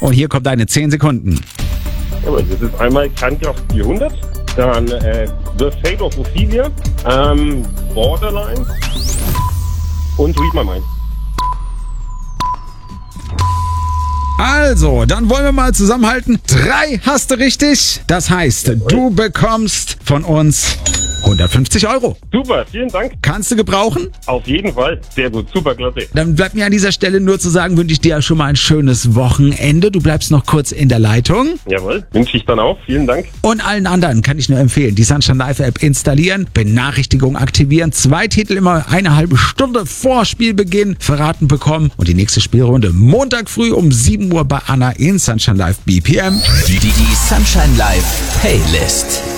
Und hier kommt deine 10 Sekunden. Jawohl, das ist einmal Kernkraft 400, dann The Fate of Ophelia, Borderline und Read My Mind. Also, dann wollen wir mal zusammenhalten. 3 hast du richtig. Das heißt, du bekommst von uns 150 €. Super, vielen Dank. Kannst du gebrauchen? Auf jeden Fall. Sehr gut, super, klasse. Dann bleibt mir an dieser Stelle nur zu sagen, wünsche ich dir schon mal ein schönes Wochenende. Du bleibst noch kurz in der Leitung. Jawohl, wünsche ich dann auch. Vielen Dank. Und allen anderen kann ich nur empfehlen, die Sunshine Live App installieren, Benachrichtigung aktivieren, 2 Titel immer eine halbe Stunde vor Spielbeginn verraten bekommen und die nächste Spielrunde Montag früh um 7 Uhr bei Anna in Sunshine Live BPM. Die Sunshine Live Playlist.